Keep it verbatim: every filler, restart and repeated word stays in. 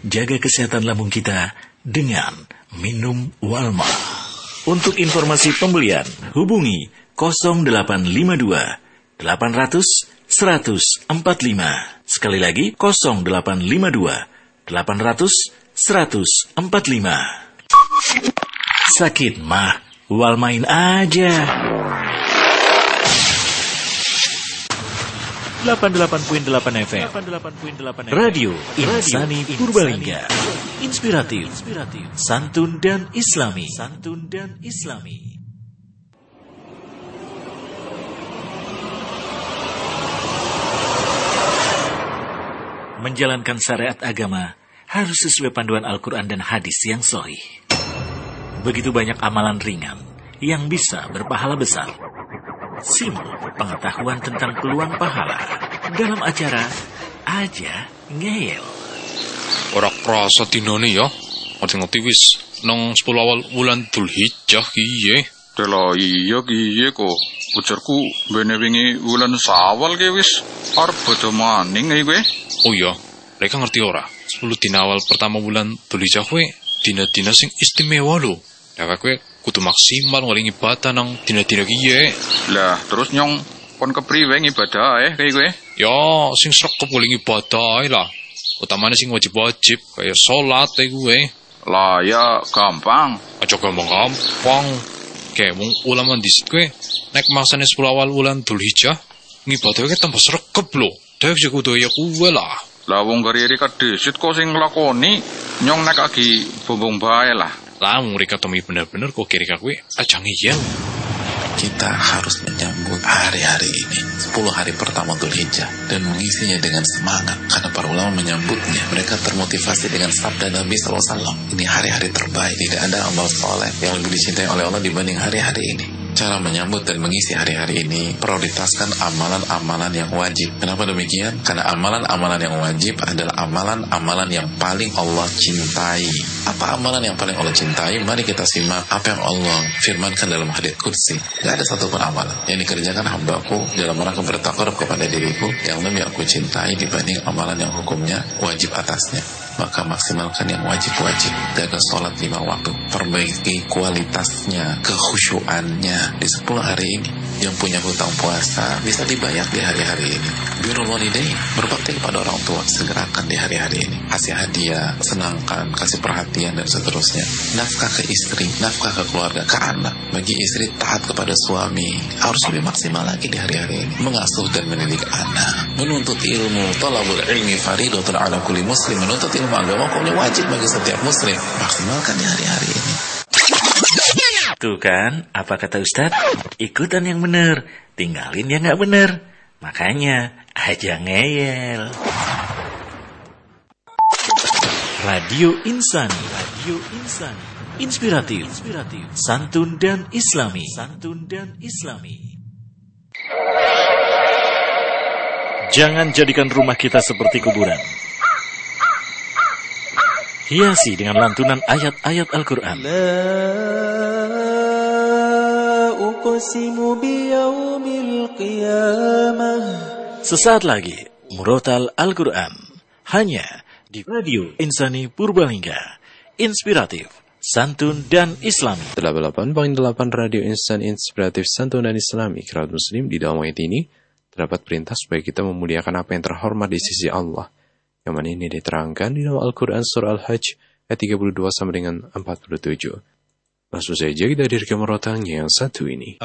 jaga kesehatan lambung kita dengan minum Walma. Untuk informasi pembelian, hubungi nol delapan lima dua delapan nol nol satu nol empat lima. Sekali lagi, nol delapan lima dua delapan nol nol satu nol empat lima. Sakit mah, Walmain aja. delapan puluh delapan koma delapan F M Radio Insani Purbalingga. Inspiratif, santun dan islami. Santun dan islami. Menjalankan syariat agama harus sesuai panduan Al-Quran dan hadis yang sahih. Begitu banyak amalan ringan yang bisa berpahala besar. Simak pengetahuan tentang peluang pahala dalam acara Aja Ngeyel. Ora krasa dinane ya. Ngerti-ngerti wis nang sepuluh awal wulan Dzulhijjah kiye. Dela iya kiye kok. Ujarku bene wingi wulan Syawal ki wis arep bodho maning kowe. Oh iya, mereka ngerti ora? sepuluh dina awal pertama bulan Dzulhijjah kuwi dina-dina sing istimewa lho. Lah kowe kudu maksimal ngoli ibadah nang dina-dina kiye. Lah, terus nyong kon kepriwe ibadah eh kayak kowe? Ya, sing srekep ngoli ibadah lah. Utamane sing wajib-wajib kaya salat e kowe. Lah ya gampang. Aja gampang-gampang. Kayak wong ulama disit kowe nek maksane sepuluh awal bulan Dzulhijjah ngibadah ke tambah srekep lho. Dhewe sing kudu ya kuwe lah. Lah wong kari-kari kadesit kok sing nglakoni nyong nek agi bombong bae lah. Lah mereka temui bener-bener kok kira-kira kuwi aja ngiyel. Kita harus menyambut hari-hari ini, sepuluh hari pertama Dzulhijjah, dan mengisinya dengan semangat. Karena para ulama menyambutnya, mereka termotivasi dengan sabda Nabi shallallahu alaihi wasallam. Ini hari-hari terbaik, tidak ada amal soleh yang lebih dicintai oleh Allah dibanding hari-hari ini. Cara menyambut dan mengisi hari-hari ini, prioritaskan amalan-amalan yang wajib. Kenapa demikian? Karena amalan-amalan yang wajib adalah amalan-amalan yang paling Allah cintai. Apa amalan yang paling Allah cintai? Mari kita simak apa yang Allah firmankan dalam hadits qudsi. Tidak ada satupun amalan yang dikerjakan hambaku dalam rangka bertakarub kepada diriku yang lebih aku cintai dibanding amalan yang hukumnya wajib atasnya. Maka maksimalkan yang wajib-wajib. Jaga sholat lima waktu, perbaiki kualitasnya, kekhusyuannya di sepuluh hari ini. Yang punya hutang puasa bisa dibayar di hari-hari ini. Birrul walidain, berbakti kepada orang tua, segerakan di hari-hari ini. Kasih hadiah, senangkan, kasih perhatian dan seterusnya. Nafkah ke istri, nafkah ke keluarga, ke anak. Bagi istri taat kepada suami, harus lebih maksimal lagi di hari-hari ini. Mengasuh dan mendidik anak, menuntut ilmu, thalabul ilmi faridatun ala kulli muslim. Menuntut ilmu agama hukumnya wajib bagi setiap muslim. Maksimalkan di hari-hari ini. Tuh kan, apa kata Ustadz? Ikutan yang bener, tinggalin yang gak bener. Makanya, aja ngeyel. Radio Insani, Radio Insani, inspiratif, inspiratif, santun dan islami, santun dan islami. Jangan jadikan rumah kita seperti kuburan. Hiasi dengan lantunan ayat-ayat Al-Quran. Sesaat lagi, Murotal Al-Quran. Hanya di Radio Insani Purbalingga. Inspiratif, santun dan islami. delapan puluh delapan koma delapan Radio Instan Inspiratif, Santun dan Islami. Kerabat Muslim, di dalam ayat ini terdapat perintah supaya kita memuliakan apa yang terhormat di sisi Allah. Yang mana ini diterangkan di dalam Al-Quran Surah Al-Hajj ayat tiga puluh dua sampai dengan empat puluh tujuh. Langsung saja kita hadirkan merotalnya yang satu ini.